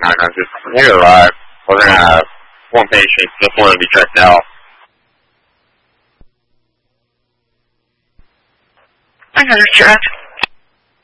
diagnosis. I'm here to arrive. We're going to have one patient just wanted to be checked out. Another check.